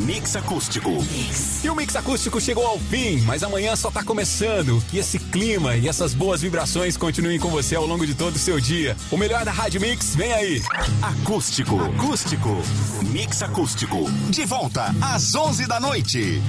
Mix Acústico. E o Mix Acústico chegou ao fim, mas amanhã só tá começando. E esse clima e essas boas vibrações continuem com você ao longo de todo o seu dia. O melhor da Rádio Mix vem aí. Acústico. Mix Acústico. De volta às 11 da noite.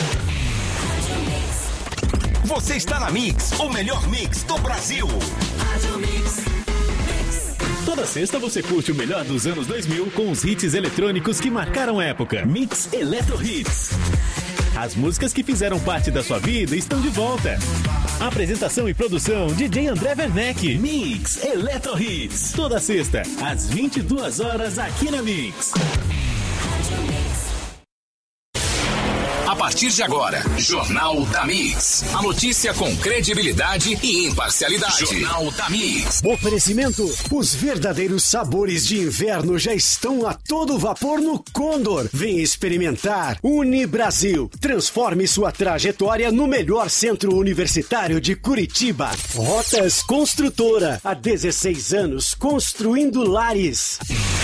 Você está na Mix, o melhor mix do Brasil. Rádio Mix. Toda sexta você curte o melhor dos anos 2000 com os hits eletrônicos que marcaram a época. Mix Eletro Hits. As músicas que fizeram parte da sua vida estão de volta. Apresentação e produção DJ André Werneck. Mix Eletro Hits. Toda sexta, às 22 horas aqui na Mix. A partir de agora, Jornal da Mix. A notícia com credibilidade e imparcialidade. Jornal da Mix. Oferecimento: os verdadeiros sabores de inverno já estão a todo vapor no Condor. Vem experimentar. Unibrasil. Transforme sua trajetória no melhor centro universitário de Curitiba. Rotas Construtora. Há 16 anos construindo lares.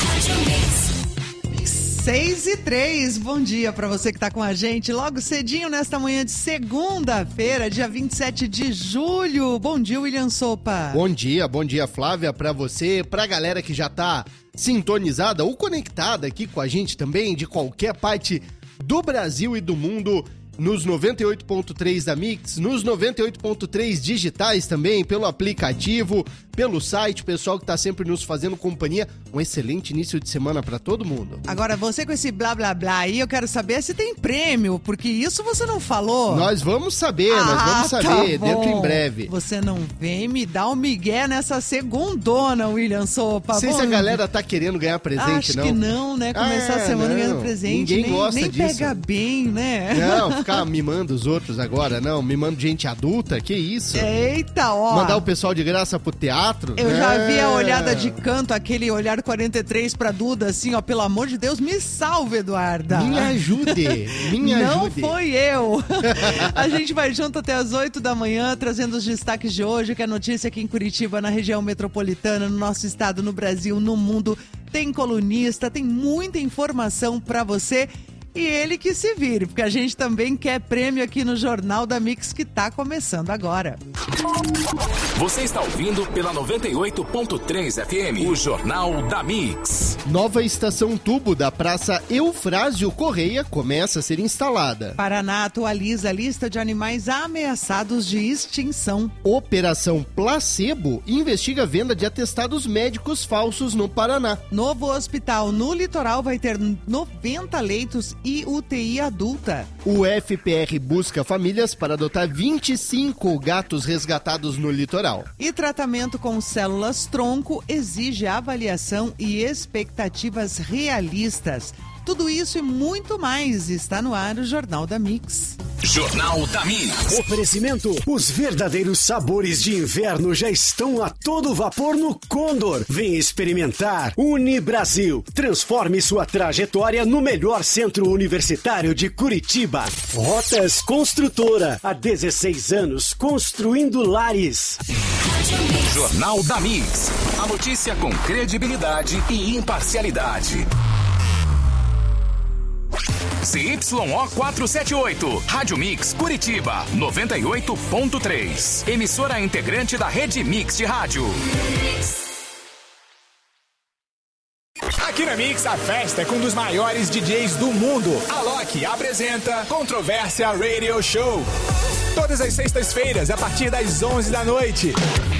6:03, bom dia para você que tá com a gente logo cedinho nesta manhã de segunda-feira, dia 27 de julho. Bom dia, William Sopa. Bom dia, Flávia, para você, pra galera que já tá sintonizada ou conectada aqui com a gente também, de qualquer parte do Brasil e do mundo, nos 98.3 da Mix, nos 98.3 digitais também, pelo aplicativo, pelo site, pessoal que tá sempre nos fazendo companhia. Um excelente início de semana pra todo mundo. Agora, você com esse blá blá blá aí, eu quero saber se tem prêmio, porque isso você não falou. Nós vamos saber, tá dentro em breve. Você não vem me dar um migué nessa segundona, William Sopa. Não sei se a galera tá querendo ganhar presente, não. Acho que não, né? Começar a semana ganhando presente. Ninguém gosta nem disso. Nem pega bem, né? Não, ficar mimando os outros agora, não. Mimando gente adulta, que isso? Eita, ó. Mandar o pessoal de graça pro teatro. Eu já vi a olhada de canto, aquele olhar 43 pra Duda, assim, ó, pelo amor de Deus, me salve, Eduarda. Me ajude. Não foi eu. A gente vai junto até as 8 da manhã, trazendo os destaques de hoje, que é notícia aqui em Curitiba, na região metropolitana, no nosso estado, no Brasil, no mundo. Tem colunista, tem muita informação pra você. E ele que se vire, porque a gente também quer prêmio aqui no Jornal da Mix, que tá começando agora. Você está ouvindo pela 98.3 FM, o Jornal da Mix. Nova estação tubo da Praça Eufrásio Correia começa a ser instalada. Paraná atualiza a lista de animais ameaçados de extinção. Operação Placebo investiga a venda de atestados médicos falsos no Paraná. Novo hospital no litoral vai ter 90 leitos e UTI adulta. O FPR busca famílias para adotar 25 gatos resgatados no litoral. E tratamento com células tronco exige avaliação e expectativas realistas. Tudo isso e muito mais está no ar o Jornal da Mix. Jornal da Mix. Oferecimento: os verdadeiros sabores de inverno já estão a todo vapor no Condor. Vem experimentar. Unibrasil. Transforme sua trajetória no melhor centro universitário de Curitiba. Rotas Construtora. Há 16 anos construindo lares. Jornal da Mix. A notícia com credibilidade e imparcialidade. CYO 478, Rádio Mix Curitiba, 98.3. Emissora integrante da Rede Mix de Rádio. Aqui na Mix, a festa é com um dos maiores DJs do mundo. A Loki apresenta Controvérsia Radio Show. Todas as sextas-feiras, a partir das 11 da noite.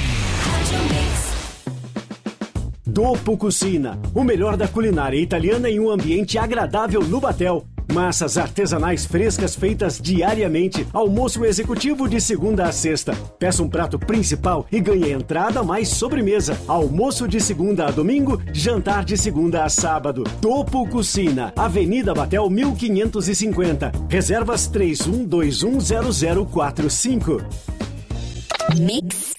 Dopo Cucina, o melhor da culinária italiana em um ambiente agradável no Batel. Massas artesanais frescas feitas diariamente. Almoço executivo de segunda a sexta. Peça um prato principal e ganhe entrada mais sobremesa. Almoço de segunda a domingo, jantar de segunda a sábado. Dopo Cucina, Avenida Batel 1550. Reservas 31210045. Mix.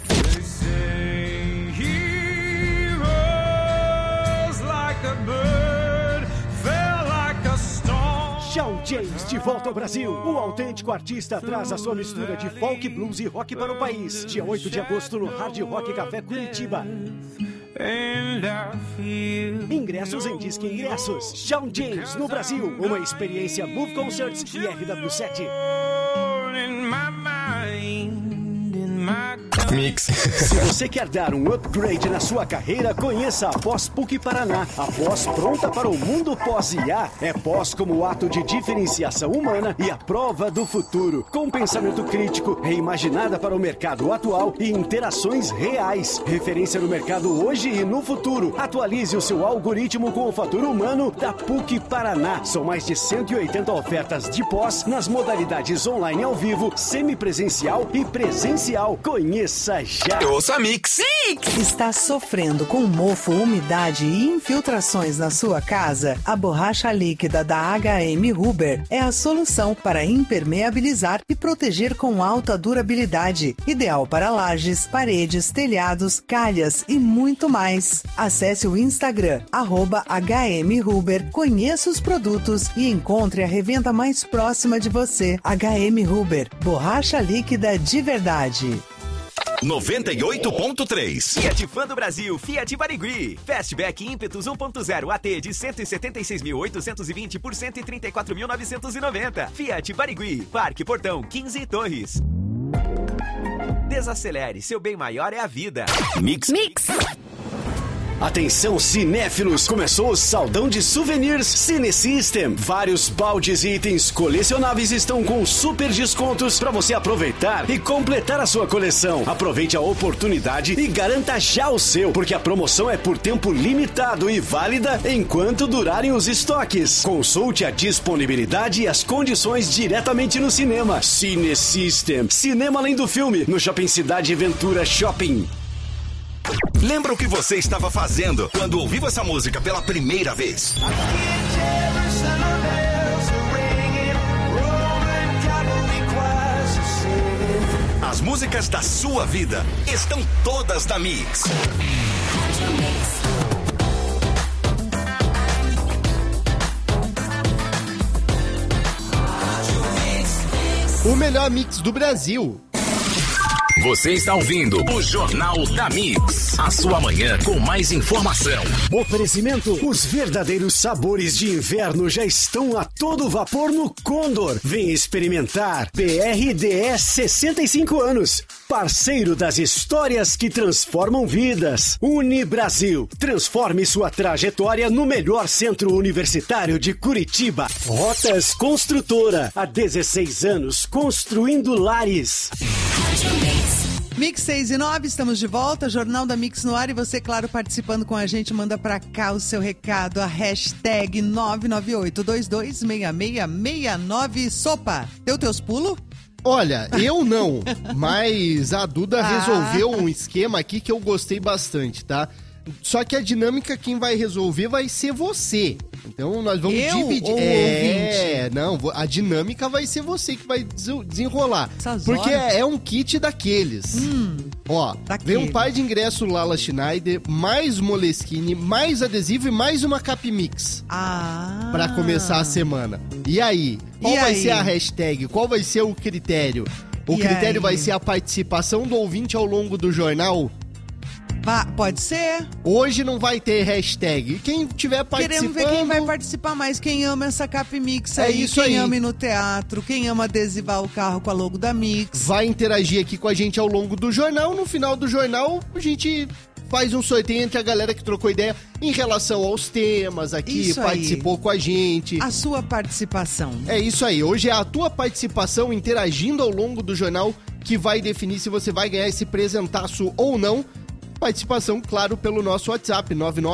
Shawn James de volta ao Brasil. O autêntico artista traz a sua mistura de folk, blues e rock para o país. Dia 8 de agosto no Hard Rock Café Curitiba. Ingressos em Disque Ingressos. Shawn James no Brasil. Uma experiência Move Concerts e RW7. Mix. Se você quer dar um upgrade na sua carreira, conheça a Pós PUC Paraná. A pós pronta para o mundo pós-IA. É pós como ato de diferenciação humana e a prova do futuro. Com pensamento crítico, reimaginada para o mercado atual e interações reais. Referência no mercado hoje e no futuro. Atualize o seu algoritmo com o fator humano da PUC Paraná. São mais de 180 ofertas de pós nas modalidades online ao vivo, semipresencial e presencial. Conheça já. Ouça Mix. Está sofrendo com mofo, umidade e infiltrações na sua casa? A borracha líquida da HM Huber é a solução para impermeabilizar e proteger com alta durabilidade. Ideal para lajes, paredes, telhados, calhas e muito mais. Acesse o Instagram, @HM Huber, conheça os produtos e encontre a revenda mais próxima de você. HM Huber, borracha líquida de verdade. 98.3. Fiat Fã do Brasil, Fiat Barigui. Fastback Ímpetus 1.0 AT de 176.820 por 134.990. Fiat Barigui, Parque Portão, 15 Torres. Desacelere, seu bem maior é a vida. Mix. Atenção cinéfilos, começou o saldão de souvenirs Cine System. Vários baldes e itens colecionáveis estão com super descontos para você aproveitar e completar a sua coleção. Aproveite a oportunidade e garanta já o seu, porque a promoção é por tempo limitado e válida enquanto durarem os estoques. Consulte a disponibilidade e as condições diretamente no cinema. Cine System, cinema além do filme, no Shopping Cidade Ventura Shopping. Lembra o que você estava fazendo quando ouviu essa música pela primeira vez? As músicas da sua vida estão todas na Mix. O melhor mix do Brasil. Você está ouvindo o Jornal da Mix. A sua manhã com mais informação. Oferecimento: os verdadeiros sabores de inverno já estão a todo vapor no Condor. Vem experimentar. BRDS 65 anos. Parceiro das histórias que transformam vidas. Unibrasil. Transforme sua trajetória no melhor centro universitário de Curitiba. Rotas Construtora. Há 16 anos construindo lares. Mix 6 e 9, estamos de volta, Jornal da Mix no ar e você, claro, participando com a gente, manda pra cá o seu recado, a hashtag 998226669. Sopa, deu teus pulos? Olha, eu não, mas a Duda resolveu um esquema aqui que eu gostei bastante, tá? Só que a dinâmica quem vai resolver vai ser você. Então nós vamos dividir. Não, a dinâmica vai ser você que vai desenrolar. Essas porque horas. é um kit daqueles. Ó, vem um par de ingresso Lala Schneider, mais Moleskine, mais adesivo e mais uma Cap Mix. Pra começar a semana. E aí? Qual vai ser a hashtag? Qual vai ser o critério? O critério vai ser a participação do ouvinte ao longo do jornal? Pode ser. Hoje não vai ter hashtag. Quem tiver participando... Queremos ver quem vai participar mais, quem ama essa Cap Mix aí, isso quem aí. ama ir no teatro, quem ama adesivar o carro com a logo da Mix. Vai interagir aqui com a gente ao longo do jornal. No final do jornal, a gente faz um sorteio entre a galera que trocou ideia em relação aos temas aqui, Isso aí. participou com a gente. A sua participação. É isso aí. Hoje é a tua participação interagindo ao longo do jornal que vai definir se você vai ganhar esse presentaço ou não. Participação, claro, pelo nosso WhatsApp,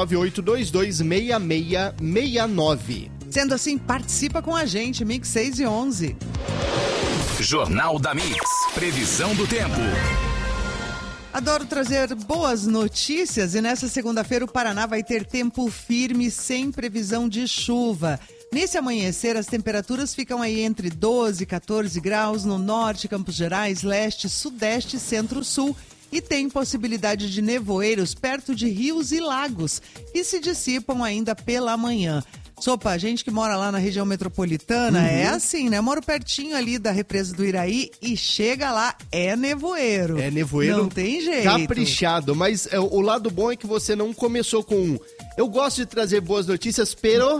998226669. Sendo assim, participa com a gente, Mix 6 e 11. Jornal da Mix. Previsão do tempo. Adoro trazer boas notícias e nessa segunda-feira o Paraná vai ter tempo firme sem previsão de chuva. Nesse amanhecer, as temperaturas ficam aí entre 12 e 14 graus no norte, Campos Gerais, leste, sudeste, centro-sul. E tem possibilidade de nevoeiros perto de rios e lagos, que se dissipam ainda pela manhã. Sopa, a gente que mora lá na região metropolitana é assim, né? Eu moro pertinho ali da represa do Iraí e chega lá, é nevoeiro. É nevoeiro. Não tem jeito. Caprichado, mas o lado bom é que você não começou com... Eu gosto de trazer boas notícias, pero...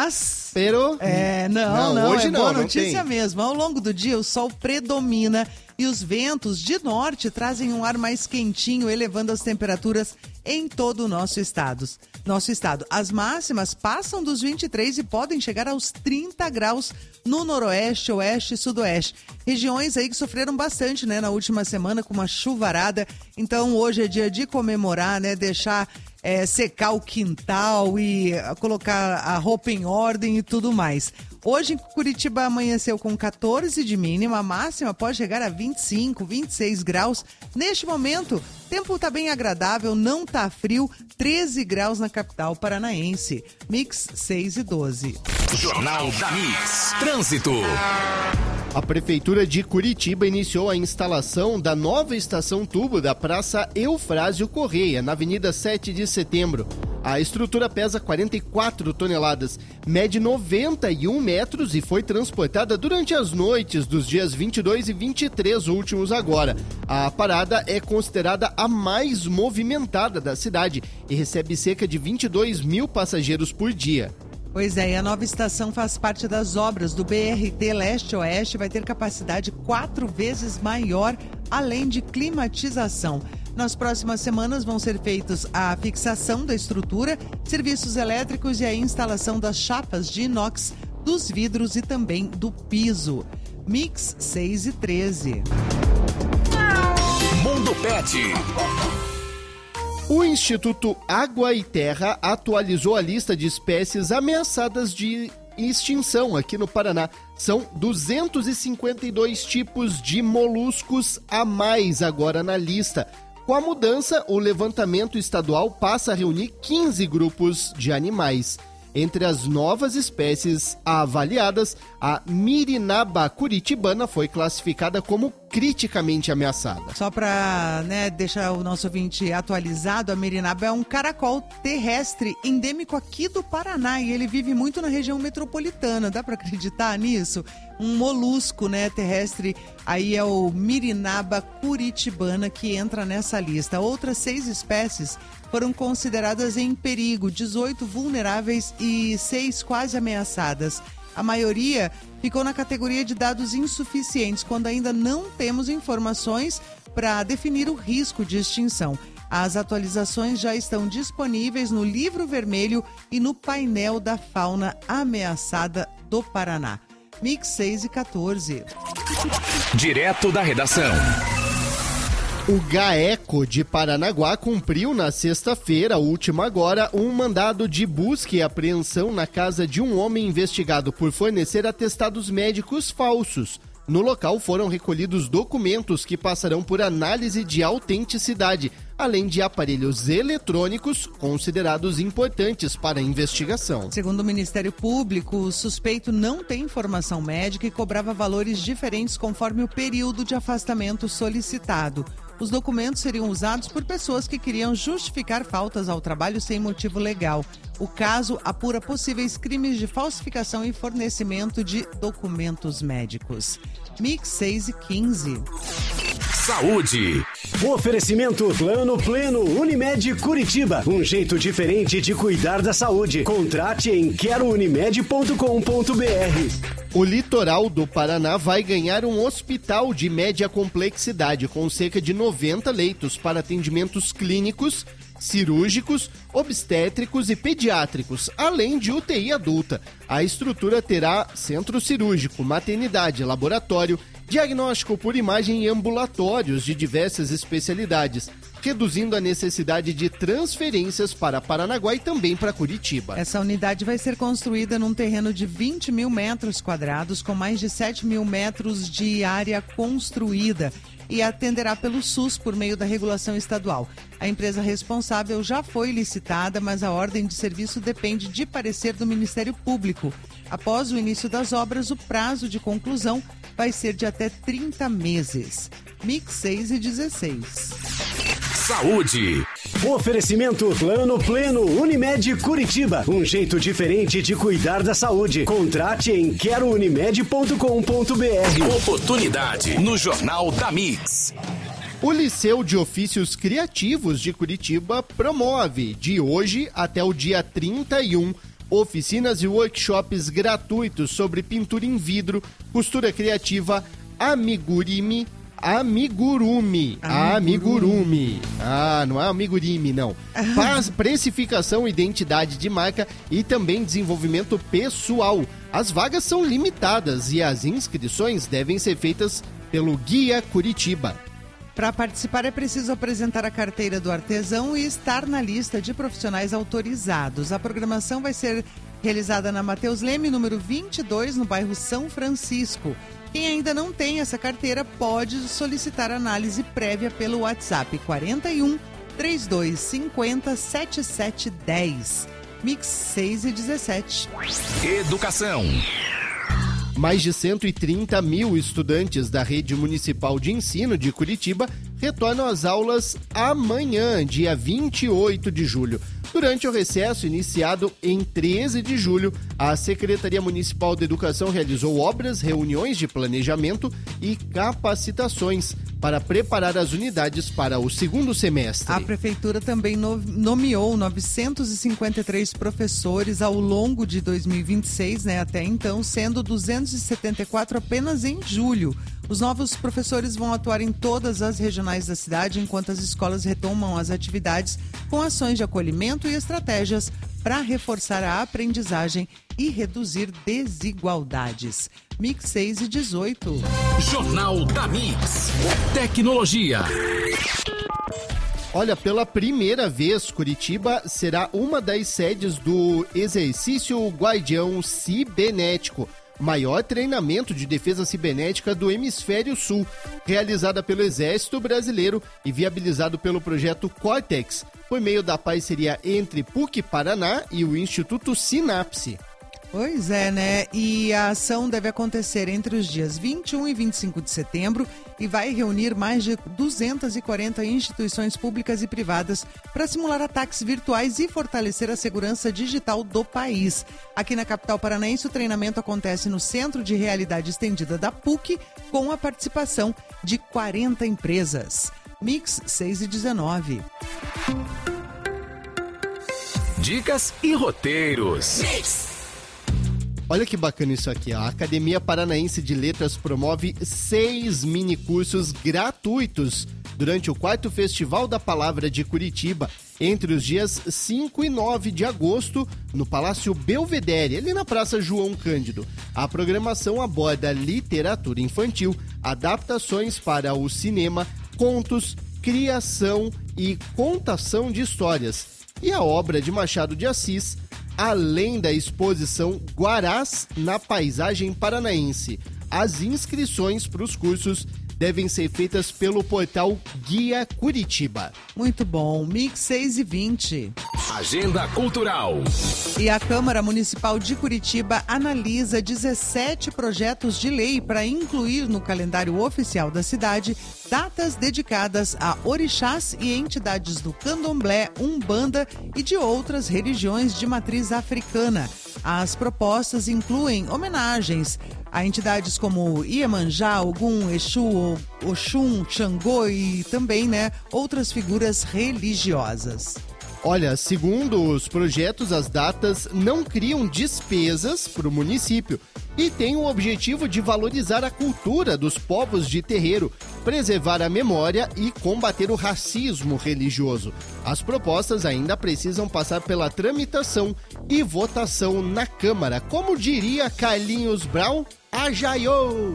Não, hoje é não, boa não notícia tem. mesmo. Ao longo do dia, o sol predomina e os ventos de norte trazem um ar mais quentinho, elevando as temperaturas em todo o nosso estado. As máximas passam dos 23 e podem chegar aos 30 graus no noroeste, oeste e sudoeste. Regiões aí que sofreram bastante, né, na última semana com uma chuvarada. Então, hoje é dia de comemorar, né, deixar secar o quintal e colocar a roupa em ordem e tudo mais. Hoje, Curitiba amanheceu com 14 de mínima, a máxima pode chegar a 25, 26 graus. Neste momento, o tempo está bem agradável, não está frio, 13 graus na capital paranaense. Mix 6 e 12. Jornal da Mix. Trânsito. A Prefeitura de Curitiba iniciou a instalação da nova estação tubo da Praça Eufrásio Correia, na Avenida 7 de Setembro. A estrutura pesa 44 toneladas, mede 91 metros e foi transportada durante as noites dos dias 22 e 23 últimos agora. A parada é considerada a mais movimentada da cidade e recebe cerca de 22 mil passageiros por dia. Pois é, e a nova estação faz parte das obras do BRT Leste-Oeste, vai ter capacidade 4 vezes maior, além de climatização. Nas próximas semanas vão ser feitos a fixação da estrutura, serviços elétricos e a instalação das chapas de inox, dos vidros e também do piso. Mix 6 e 13. Mundo Pet. O Instituto Água e Terra atualizou a lista de espécies ameaçadas de extinção aqui no Paraná. São 252 tipos de moluscos a mais agora na lista. Com a mudança, o levantamento estadual passa a reunir 15 grupos de animais. Entre as novas espécies avaliadas, a mirinaba curitibana foi classificada como criticamente ameaçada. Só para deixar o nosso ouvinte atualizado, a mirinaba é um caracol terrestre endêmico aqui do Paraná e ele vive muito na região metropolitana. Dá para acreditar nisso? Um molusco terrestre, aí é o mirinaba curitibana que entra nessa lista. Outras 6 espécies foram consideradas em perigo, 18 vulneráveis e 6 quase ameaçadas. A maioria ficou na categoria de dados insuficientes, quando ainda não temos informações para definir o risco de extinção. As atualizações já estão disponíveis no Livro Vermelho e no painel da fauna ameaçada do Paraná. Mix 6 e 14. Direto da redação. O GAECO de Paranaguá cumpriu na sexta-feira, última agora, um mandado de busca e apreensão na casa de um homem investigado por fornecer atestados médicos falsos. No local foram recolhidos documentos que passarão por análise de autenticidade, além de aparelhos eletrônicos considerados importantes para a investigação. Segundo o Ministério Público, o suspeito não tem formação médica e cobrava valores diferentes conforme o período de afastamento solicitado. Os documentos seriam usados por pessoas que queriam justificar faltas ao trabalho sem motivo legal. O caso apura possíveis crimes de falsificação e fornecimento de documentos médicos. Mix 6 e 15. Saúde. Oferecimento Plano Pleno Unimed Curitiba. Um jeito diferente de cuidar da saúde. Contrate em querounimed.com.br. O litoral do Paraná vai ganhar um hospital de média complexidade com cerca de 90 leitos para atendimentos clínicos, cirúrgicos, obstétricos e pediátricos, além de UTI adulta. A estrutura terá centro cirúrgico, maternidade, laboratório, diagnóstico por imagem e ambulatórios de diversas especialidades, reduzindo a necessidade de transferências para Paranaguá e também para Curitiba. Essa unidade vai ser construída num terreno de 20 mil metros quadrados, com mais de 7 mil metros de área construída, e atenderá pelo SUS por meio da regulação estadual. A empresa responsável já foi licitada, mas a ordem de serviço depende de parecer do Ministério Público. Após o início das obras, o prazo de conclusão vai ser de até 30 meses. Mix 6 e 16. Saúde. Oferecimento Plano Pleno Unimed Curitiba. Um jeito diferente de cuidar da saúde. Contrate em querounimed.com.br. Oportunidade no Jornal da Mix. O Liceu de Ofícios Criativos de Curitiba promove, de hoje até o dia 31, oficinas e workshops gratuitos sobre pintura em vidro, costura criativa, amigurumi. Ah, não é amigurumi, não. Precificação, identidade de marca e também desenvolvimento pessoal. As vagas são limitadas e as inscrições devem ser feitas pelo Guia Curitiba. Para participar é preciso apresentar a carteira do artesão e estar na lista de profissionais autorizados. A programação vai ser realizada na Mateus Leme, número 22, no bairro São Francisco. Quem ainda não tem essa carteira pode solicitar análise prévia pelo WhatsApp 41 3250 7710. Mix 6 e 17. Educação. Mais de 130 mil estudantes da Rede Municipal de Ensino de Curitiba retornam às aulas amanhã, dia 28 de julho. Durante o recesso iniciado em 13 de julho, a Secretaria Municipal de Educação realizou obras, reuniões de planejamento e capacitações para preparar as unidades para o segundo semestre. A Prefeitura também nomeou 953 professores ao longo de 2026, até então, sendo 274 apenas em julho. Os novos professores vão atuar em todas as regionais da cidade, enquanto as escolas retomam as atividades com ações de acolhimento e estratégias para reforçar a aprendizagem e reduzir desigualdades. Mix 6 e 18. Jornal da Mix. Tecnologia. Olha, pela primeira vez, Curitiba será uma das sedes do Exercício Guardião Cibernético, maior treinamento de defesa cibernética do Hemisfério Sul, realizada pelo Exército Brasileiro e viabilizado pelo projeto Cortex, por meio da parceria entre PUC Paraná e o Instituto Sinapse. Pois é, E a ação deve acontecer entre os dias 21 e 25 de setembro e vai reunir mais de 240 instituições públicas e privadas para simular ataques virtuais e fortalecer a segurança digital do país. Aqui na capital paranaense, o treinamento acontece no Centro de Realidade Estendida da PUC, com a participação de 40 empresas. Mix 6 e 19. Dicas e roteiros. Olha que bacana isso aqui, a Academia Paranaense de Letras promove 6 minicursos gratuitos durante o 4º Festival da Palavra de Curitiba, entre os dias 5 e 9 de agosto, no Palácio Belvedere, ali na Praça João Cândido. A programação aborda literatura infantil, adaptações para o cinema, contos, criação e contação de histórias. E a obra de Machado de Assis, além da exposição Guarás na Paisagem Paranaense. As inscrições para os cursos devem ser feitas pelo portal Guia Curitiba. Muito bom. Mix 6 e 20. Agenda Cultural. E a Câmara Municipal de Curitiba analisa 17 projetos de lei para incluir no calendário oficial da cidade datas dedicadas a orixás e entidades do candomblé, umbanda e de outras religiões de matriz africana. As propostas incluem homenagens a entidades como Iemanjá, Ogum, Exu, Oxum, Xangô e também, outras figuras religiosas. Olha, segundo os projetos, as datas não criam despesas para o município e têm o objetivo de valorizar a cultura dos povos de terreiro, preservar a memória e combater o racismo religioso. As propostas ainda precisam passar pela tramitação e votação na Câmara. Como diria Carlinhos Brown, ajaiô!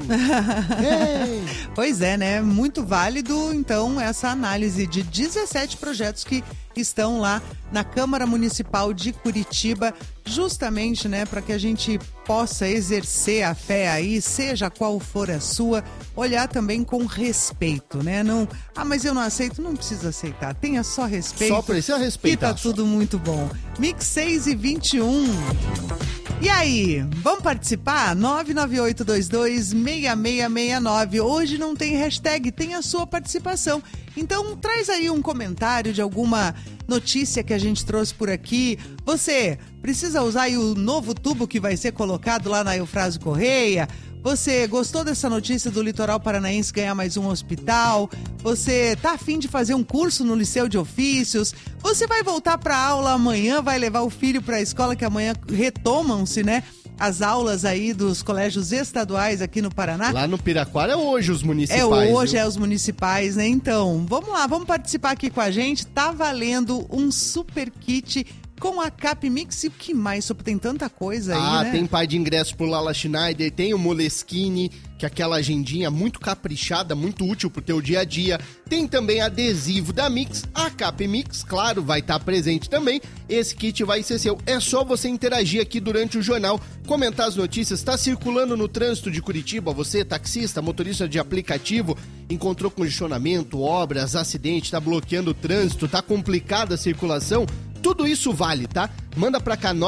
Pois é, Muito válido, então, essa análise de 17 projetos que estão lá na Câmara Municipal de Curitiba, justamente, para que a gente possa exercer a fé aí, seja qual for a sua, olhar também com respeito, Não, mas eu não aceito, não precisa aceitar, tenha só respeito. Só precisa respeitar. E tá tudo muito bom. Mix 6 e 21. E aí, vamos participar? 998226669. Hoje não tem hashtag, tem a sua participação. Então, traz aí um comentário de alguma notícia que a gente trouxe por aqui. Você precisa usar aí o novo tubo que vai ser colocado lá na Eufrásio Correia? Você gostou dessa notícia do litoral paranaense ganhar mais um hospital? Você tá afim de fazer um curso no Liceu de Ofícios? Você vai voltar para aula amanhã, vai levar o filho para a escola, que amanhã retomam-se, né? As aulas aí dos colégios estaduais aqui no Paraná. Lá no Piraquara é hoje os municipais. Hoje os municipais, né? Então, vamos lá, vamos participar aqui com a gente. Tá valendo um super kit com a Capmix e o que mais? Tem tanta coisa aí, né? Tem par de ingressos pro Lala Schneider, tem o Moleskine, que é aquela agendinha muito caprichada, muito útil pro teu dia a dia. Tem também adesivo da Mix, a Capmix, claro, vai estar presente também. Esse kit vai ser seu. É só você interagir aqui durante o jornal, comentar as notícias. Tá circulando no trânsito de Curitiba, você, taxista, motorista de aplicativo, encontrou congestionamento, obras, acidente, tá bloqueando o trânsito, tá complicada a circulação? Tudo isso vale, tá? Manda pra cá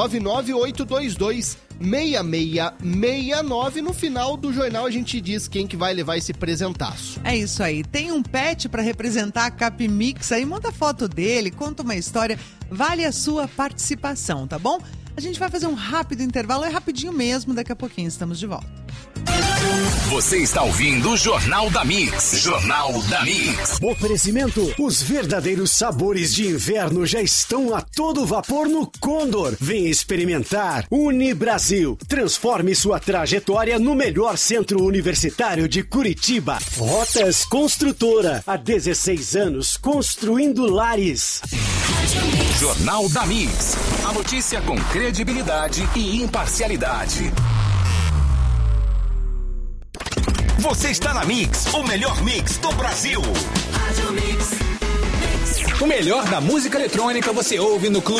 99822-6669. No final do jornal a gente diz quem que vai levar esse presentaço. É isso aí. Tem um pet pra representar a Capmix aí. Manda foto dele, conta uma história. Vale a sua participação, tá bom? A gente vai fazer um rápido intervalo. É rapidinho mesmo. Daqui a pouquinho estamos de volta. Você está ouvindo o Jornal da Mix. Jornal da Mix. Oferecimento: os verdadeiros sabores de inverno já estão a todo vapor no Condor. Vem experimentar. Unibrasil. Transforme sua trajetória no melhor centro universitário de Curitiba. Rotas Construtora. Há 16 anos construindo lares. Jornal da Mix. A notícia com credibilidade e imparcialidade. Você está na Mix, o melhor mix do Brasil. O melhor da música eletrônica você ouve no Clube